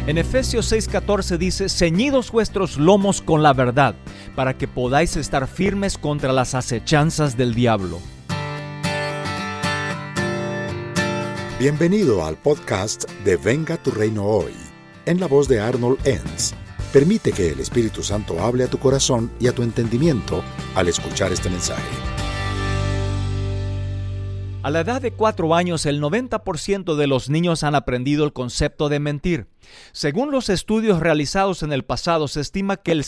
En Efesios 6:14 dice: ceñidos vuestros lomos con la verdad, para que podáis estar firmes contra las acechanzas del diablo. Bienvenido al podcast de Venga tu Reino Hoy, en la voz de Arnold Enns. Permite que el Espíritu Santo hable a tu corazón y a tu entendimiento al escuchar este mensaje. A la edad de 4 años, el 90% de los niños han aprendido el concepto de mentir. Según los estudios realizados en el pasado, se estima que el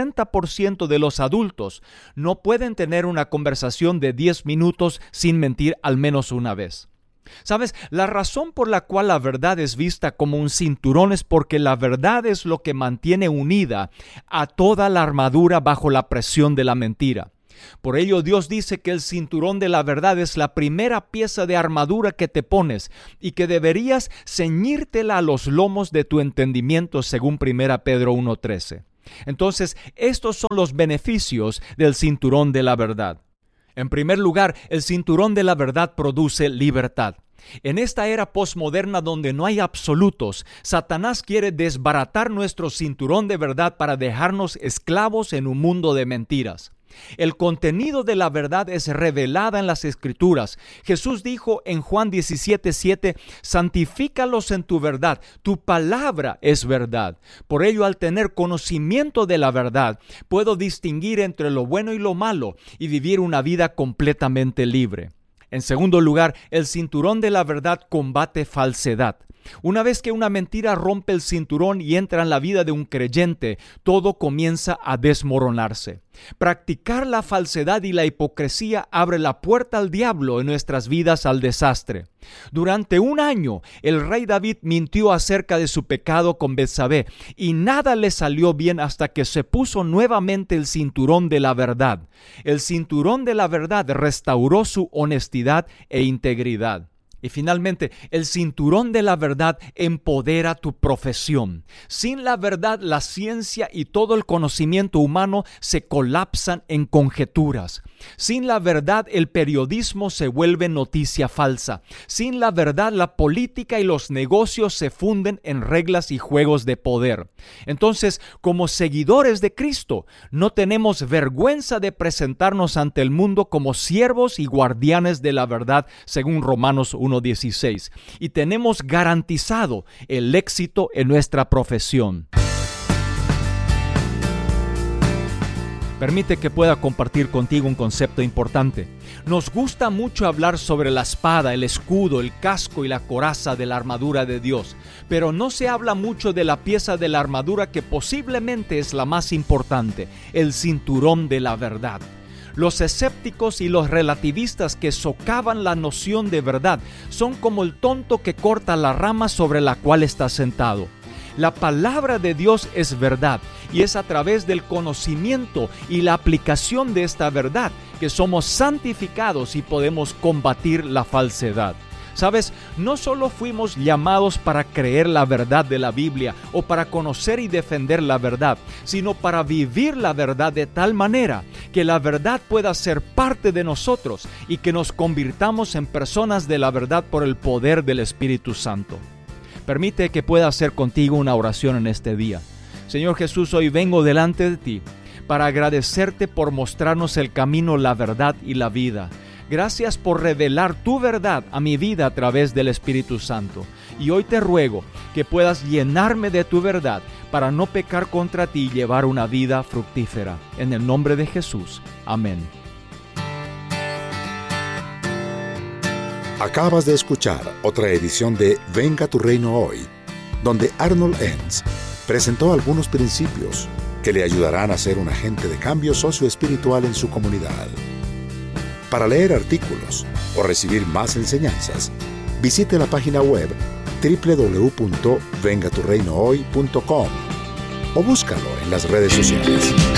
60% de los adultos no pueden tener una conversación de 10 minutos sin mentir al menos una vez. ¿Sabes? La razón por la cual la verdad es vista como un cinturón es porque la verdad es lo que mantiene unida a toda la armadura bajo la presión de la mentira. Por ello, Dios dice que el cinturón de la verdad es la primera pieza de armadura que te pones y que deberías ceñírtela a los lomos de tu entendimiento, según 1 Pedro 1:13. Entonces, estos son los beneficios del cinturón de la verdad. En primer lugar, el cinturón de la verdad produce libertad. En esta era posmoderna donde no hay absolutos, Satanás quiere desbaratar nuestro cinturón de verdad para dejarnos esclavos en un mundo de mentiras. El contenido de la verdad es revelada en las Escrituras. Jesús dijo en Juan 17:7: santifícalos en tu verdad, tu palabra es verdad. Por ello, al tener conocimiento de la verdad, puedo distinguir entre lo bueno y lo malo y vivir una vida completamente libre. En segundo lugar, el cinturón de la verdad combate falsedad. Una vez que una mentira rompe el cinturón y entra en la vida de un creyente, todo comienza a desmoronarse. Practicar la falsedad y la hipocresía abre la puerta al diablo en nuestras vidas al desastre. Durante 1 año, el rey David mintió acerca de su pecado con Betsabé y nada le salió bien hasta que se puso nuevamente el cinturón de la verdad. El cinturón de la verdad restauró su honestidad e integridad. Y finalmente, el cinturón de la verdad empodera tu profesión. Sin la verdad, la ciencia y todo el conocimiento humano se colapsan en conjeturas. Sin la verdad, el periodismo se vuelve noticia falsa. Sin la verdad, la política y los negocios se funden en reglas y juegos de poder. Entonces, como seguidores de Cristo, no tenemos vergüenza de presentarnos ante el mundo como siervos y guardianes de la verdad, según Romanos 1:16, y tenemos garantizado el éxito en nuestra profesión. Permite que pueda compartir contigo un concepto importante. Nos gusta mucho hablar sobre la espada, el escudo, el casco y la coraza de la armadura de Dios, pero no se habla mucho de la pieza de la armadura que posiblemente es la más importante, el cinturón de la verdad. Los escépticos y los relativistas que socavan la noción de verdad son como el tonto que corta la rama sobre la cual está sentado. La palabra de Dios es verdad y es a través del conocimiento y la aplicación de esta verdad que somos santificados y podemos combatir la falsedad. ¿Sabes? No solo fuimos llamados para creer la verdad de la Biblia o para conocer y defender la verdad, sino para vivir la verdad de tal manera que la verdad pueda ser parte de nosotros y que nos convirtamos en personas de la verdad por el poder del Espíritu Santo. Permite que pueda hacer contigo una oración en este día. Señor Jesús, hoy vengo delante de ti para agradecerte por mostrarnos el camino, la verdad y la vida. Gracias por revelar tu verdad a mi vida a través del Espíritu Santo. Y hoy te ruego que puedas llenarme de tu verdad para no pecar contra ti y llevar una vida fructífera. En el nombre de Jesús. Amén. Acabas de escuchar otra edición de Venga tu Reino Hoy, donde Arnold Enns presentó algunos principios que le ayudarán a ser un agente de cambio socioespiritual en su comunidad. Para leer artículos o recibir más enseñanzas, visite la página web www.vengaturreinohoy.com o búscalo en las redes sociales.